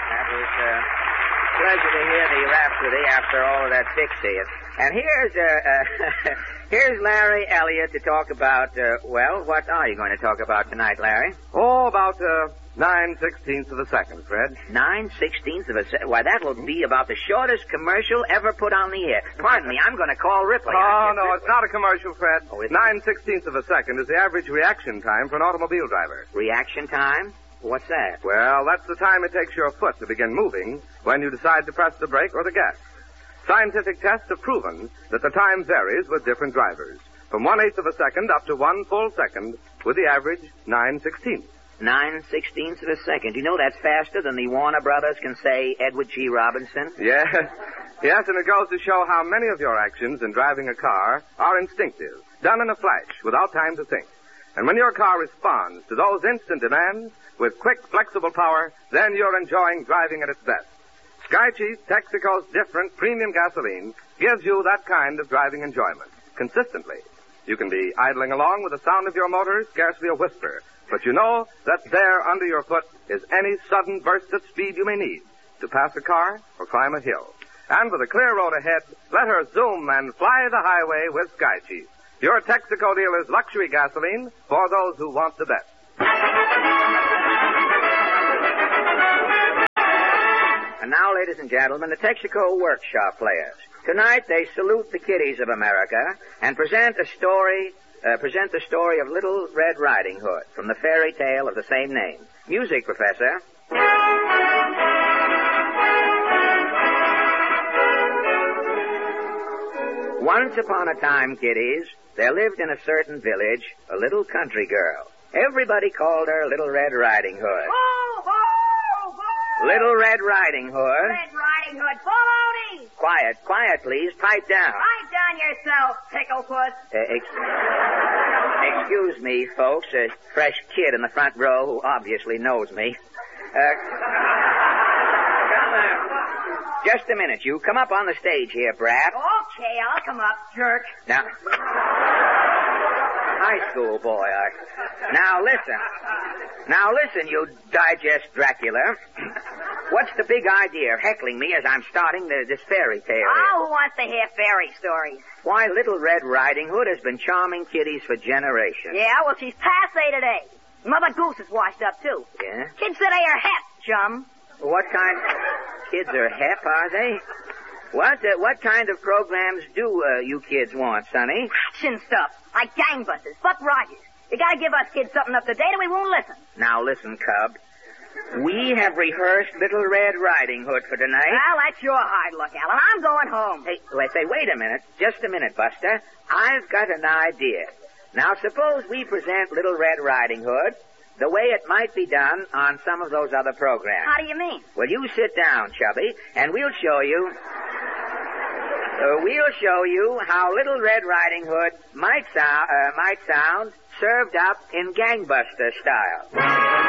That was a pleasure to hear the Rhapsody after all of that Dixie. And here's Larry Elliott to talk about, what are you going to talk about tonight, Larry? Oh, about 9/16 of a second, Fred. 9/16 of a second? Why, that will be about the shortest commercial ever put on the air. Pardon me, I'm going to call Ripley. Oh, no, it's not a commercial, Fred. Oh, 9/16 of a second is the average reaction time for an automobile driver. Reaction time? What's that? Well, that's the time it takes your foot to begin moving when you decide to press the brake or the gas. Scientific tests have proven that the time varies with different drivers, from 1/8 of a second up to 1 full second, with the average 9/16. 9/16 of a second. You know that's faster than the Warner Brothers can say Edward G. Robinson? Yes, and it goes to show how many of your actions in driving a car are instinctive, done in a flash, without time to think. And when your car responds to those instant demands with quick, flexible power, then you're enjoying driving at its best. Sky Chief Texaco's different premium gasoline gives you that kind of driving enjoyment, consistently. You can be idling along with the sound of your motor scarcely a whisper, but you know that there under your foot is any sudden burst of speed you may need to pass a car or climb a hill. And with a clear road ahead, let her zoom and fly the highway with Sky Chief, your Texaco dealer's luxury gasoline for those who want the best. And now, ladies and gentlemen, the Texaco Workshop Players. Tonight they salute the kiddies of America and present the story of Little Red Riding Hood from the fairy tale of the same name. Music, Professor. Once upon a time, kiddies, there lived in a certain village a little country girl. Everybody called her Little Red Riding Hood. Ho, ho, ho! Little Red Riding Hood. Red Riding Hood, baloney! Quiet, please. Pipe down. Pipe down yourself, Picklefoot. Excuse me, folks. A fresh kid in the front row who obviously knows me. Just a minute, you. Come up on the stage here, brat. Okay, I'll come up, jerk. Now, high school boy. Now listen, you digest Dracula. What's the big idea of heckling me as I'm starting this fairy tale? Oh, who wants to hear fairy stories? Why, Little Red Riding Hood has been charming kiddies for generations. Yeah, well, she's passé today. Mother Goose is washed up, too. Yeah? Kids today are hep, chum. What kind... Kids are hep, are they? What kind of programs do you kids want, Sonny? Action stuff, like gangbusters, Buck Rogers. You gotta give us kids something up to date or we won't listen. Now listen, Cub. We have rehearsed Little Red Riding Hood for tonight. Well, that's your hard luck, Alan. I'm going home. Hey, wait a minute. Just a minute, Buster. I've got an idea. Now, suppose we present Little Red Riding Hood the way it might be done on some of those other programs. How do you mean? Well, you sit down, Chubby, and we'll show you how Little Red Riding Hood might sound served up in gangbuster style.